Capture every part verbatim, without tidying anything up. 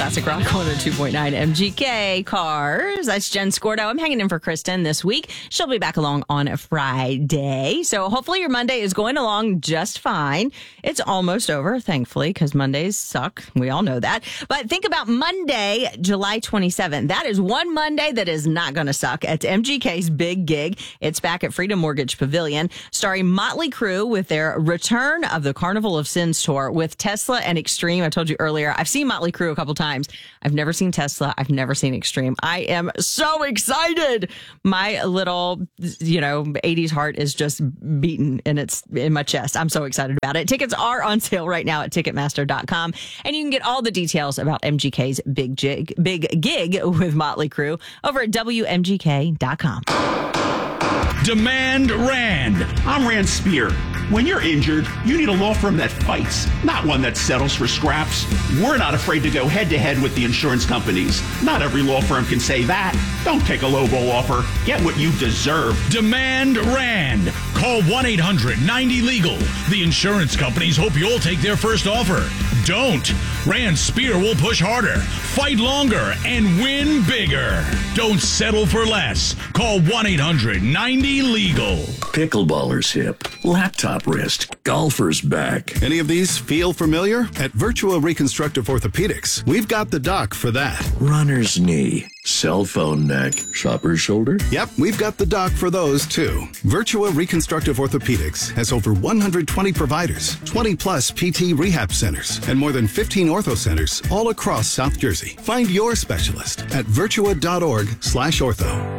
Classic Rock one oh two point nine M G K Cars. That's Jen Scordo. I'm hanging in for Kristen this week. She'll be back along on a Friday. So hopefully your Monday is going along just fine. It's almost over, thankfully, because Mondays suck. We all know that. But think about Monday, July twenty-seventh. That is one Monday that is not going to suck. It's M G K's big gig. It's back at Freedom Mortgage Pavilion, starring Motley Crue with their Return of the Carnival of Sins tour with Tesla and Extreme. I told you earlier, I've seen Motley Crue a couple times. I've never seen Tesla. I've never seen Extreme. I am so excited. My little, you know, eighties heart is just beating and it's in my chest. I'm so excited about it. Tickets are on sale right now at Ticketmaster dot com. And you can get all the details about M G K's big gig, big gig with Motley Crue over at W M G K dot com. Demand Rand. I'm Rand Spear. When you're injured, you need a law firm that fights, not one that settles for scraps. We're not afraid to go head-to-head with the insurance companies. Not every law firm can say that. Don't take a lowball offer. Get what you deserve. Demand Rand. Call one eight hundred ninety legal. The insurance companies hope you'll take their first offer. Don't. Rand Spear will push harder, fight longer, and win bigger. Don't settle for less. Call one eight hundred ninety legal. Pickleballer's hip, laptop wrist, golfer's back. Any of these feel familiar? At Virtua Reconstructive Orthopedics, we've got the doc for that. Runner's knee, cell phone neck, shopper's shoulder. Yep, we've got the doc for those too. Virtua Reconstructive Orthopedics has over one hundred twenty providers, twenty plus P T rehab centers, and more than fifteen ortho centers all across South Jersey. Find your specialist at virtua dot org slash ortho.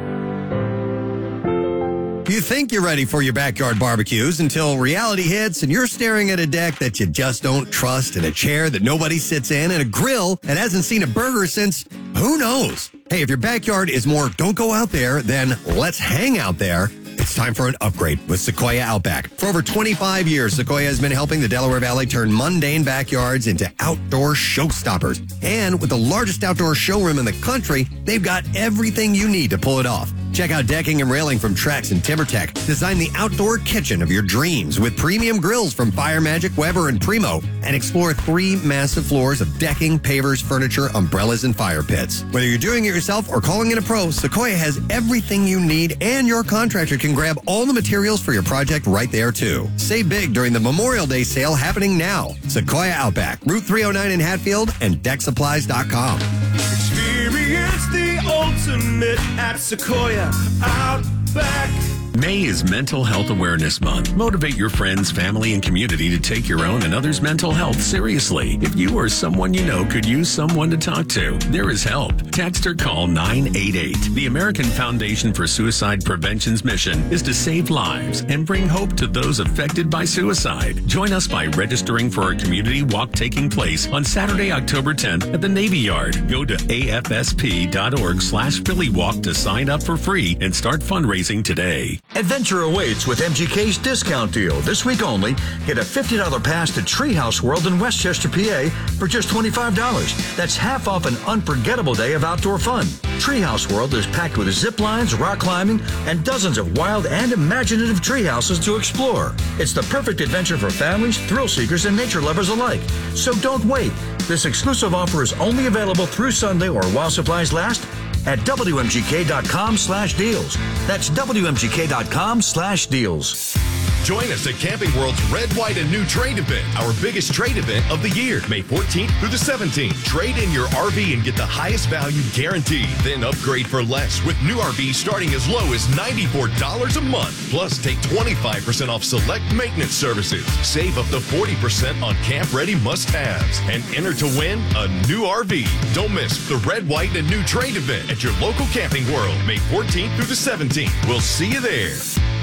You think you're ready for your backyard barbecues until reality hits and you're staring at a deck that you just don't trust, and a chair that nobody sits in, and a grill that hasn't seen a burger since who knows. Hey, if your backyard is more don't go out there than let's hang out there, it's time for an upgrade with Sequoia Outback. For over twenty-five years, Sequoia has been helping the Delaware Valley turn mundane backyards into outdoor showstoppers. And with the largest outdoor showroom in the country, they've got everything you need to pull it off. Check out decking and railing from Trex and TimberTech. Design the outdoor kitchen of your dreams with premium grills from Fire Magic, Weber, and Primo. And explore three massive floors of decking, pavers, furniture, umbrellas, and fire pits. Whether you're doing it yourself or calling in a pro, Sequoia has everything you need, and your contractor can grab all the materials for your project right there, too. Save big during the Memorial Day sale happening now. Sequoia Outback, Route three oh nine in Hatfield, and deck supplies dot com. Experience the ultimate at Sequoia Outback. May is Mental Health Awareness Month. Motivate your friends, family, and community to take your own and others' mental health seriously. If you or someone you know could use someone to talk to, there is help. Text or call nine eight eight. The American Foundation for Suicide Prevention's mission is to save lives and bring hope to those affected by suicide. Join us by registering for our community walk taking place on Saturday, October tenth at the Navy Yard. Go to A F S P dot org slash Philly Walk to sign up for free and start fundraising today. Adventure awaits with M G K's discount deal. This week only, get a fifty dollars pass to Treehouse World in Westchester, P A for just twenty-five dollars. That's half off an unforgettable day of outdoor fun. Treehouse World is packed with zip lines, rock climbing, and dozens of wild and imaginative tree houses to explore. It's the perfect adventure for families, thrill seekers, and nature lovers alike. So don't wait. This exclusive offer is only available through Sunday or while supplies last at W M G K dot com slash deals. That's W M G K dot com slash deals. Join us at Camping World's Red, White, and New Trade Event, our biggest trade event of the year, May fourteenth through the seventeenth. Trade in your R V and get the highest value guaranteed. Then upgrade for less with new R Vs starting as low as ninety-four dollars a month. Plus, take twenty-five percent off select maintenance services. Save up to forty percent on camp-ready must-haves. And enter to win a new R V. Don't miss the Red, White, and New Trade Event at your local Camping World, May fourteenth through the seventeenth. We'll see you there.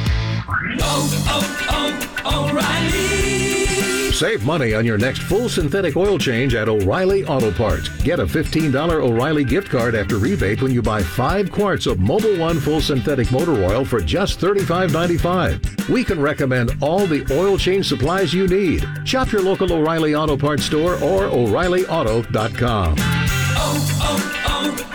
Oh, oh, O'Reilly. Save money on your next full synthetic oil change at O'Reilly Auto Parts. Get a fifteen dollars O'Reilly gift card after rebate when you buy five quarts of Mobil One full synthetic motor oil for just thirty-five ninety-five. We can recommend all the oil change supplies you need. Shop your local O'Reilly Auto Parts store or O'Reilly Auto dot com. Oh,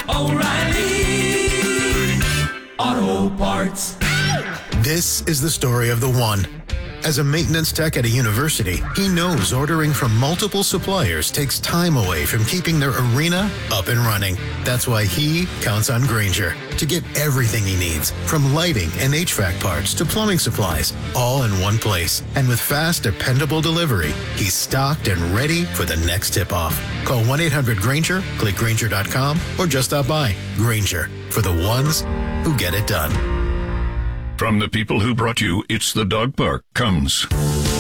oh, oh, O'Reilly Auto Parts. This is the story of the one. As a maintenance tech at a university, he knows ordering from multiple suppliers takes time away from keeping their arena up and running. That's why he counts on Grainger to get everything he needs, from lighting and H V A C parts to plumbing supplies, all in one place. And with fast, dependable delivery, he's stocked and ready for the next tip-off. Call one eight hundred Grainger, click Grainger dot com, or just stop by. Grainger, for the ones who get it done. From the people who brought you It's the Dog Park comes